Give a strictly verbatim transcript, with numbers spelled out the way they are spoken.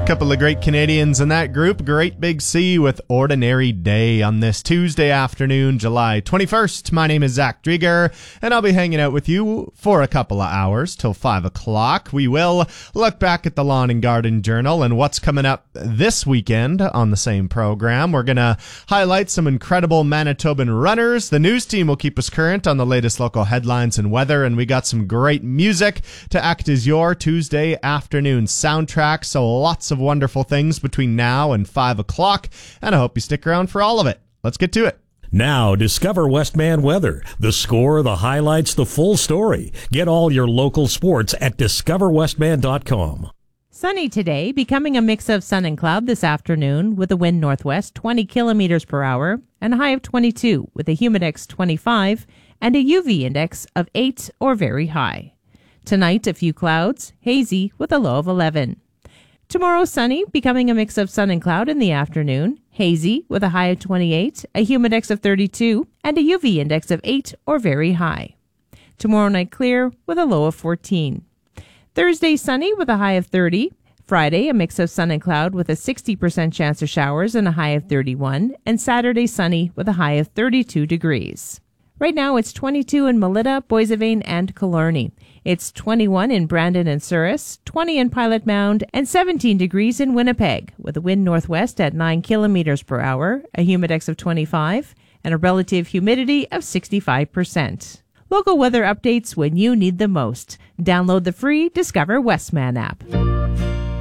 Couple of great Canadians in that group. Great Big Sea with Ordinary Day on this Tuesday afternoon, July twenty-first. My name is Zach Drieger, and I'll be hanging out with you for a couple of hours till five o'clock. We will look back at the Lawn and Garden Journal and what's coming up this weekend on the same program. We're going to highlight some incredible Manitoban runners. The news team will keep us current on the latest local headlines and weather, and we got some great music to act as your Tuesday afternoon soundtrack. So lots of wonderful things between now and five o'clock, and I hope you stick around for all of it. Let's get to it. Now, discover Westman Weather. The score, the highlights, the full story. Get all your local sports at discover westman dot com. Sunny today, becoming a mix of sun and cloud this afternoon with a wind northwest twenty kilometers per hour and a high of twenty-two with a humidex twenty-five and a U V index of eight or very high. Tonight, a few clouds, hazy with a low of eleven. Tomorrow, sunny, becoming a mix of sun and cloud in the afternoon, hazy with a high of twenty-eight, a humidex of thirty-two, and a U V index of eight or very high. Tomorrow night, clear with a low of fourteen. Thursday, sunny with a high of thirty. Friday, a mix of sun and cloud with a sixty percent chance of showers and a high of thirty-one. And Saturday, sunny with a high of thirty-two degrees. Right now, it's twenty-two in Melita, Boissevain, and Killarney. It's twenty-one in Brandon and Souris, twenty in Pilot Mound, and seventeen degrees in Winnipeg, with a wind northwest at nine kilometers per hour, a humidex of twenty-five, and a relative humidity of sixty-five percent. Local weather updates when you need them most. Download the free Discover Westman app.